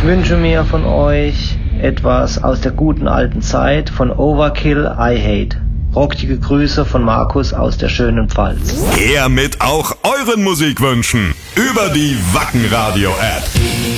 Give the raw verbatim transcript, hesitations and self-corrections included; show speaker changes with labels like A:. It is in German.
A: wünsche mir von euch etwas aus der guten alten Zeit von Overkill, I Hate. Rockige Grüße von Markus aus der schönen Pfalz.
B: Her mit auch euren Musikwünschen über die Wacken Radio App.